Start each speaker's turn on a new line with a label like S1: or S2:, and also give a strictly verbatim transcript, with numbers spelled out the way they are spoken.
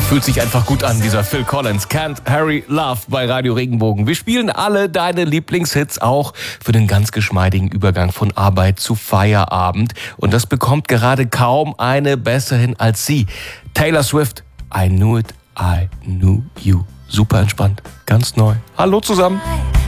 S1: Fühlt sich einfach gut an, dieser Phil Collins. Can't Harry Love bei Radio Regenbogen. Wir spielen alle deine Lieblingshits auch für den ganz geschmeidigen Übergang von Arbeit zu Feierabend. Und das bekommt gerade kaum eine besser hin als sie. Taylor Swift, I Knew It, I Knew You. Super entspannt, ganz neu. Hallo zusammen.